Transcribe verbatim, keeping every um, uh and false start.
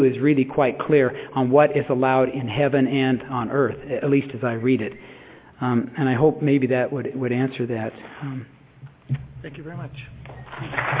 is really quite clear on what is allowed in heaven and on earth, at least as I read it. Um, and I hope maybe that would would answer that. Um, Thank you very much.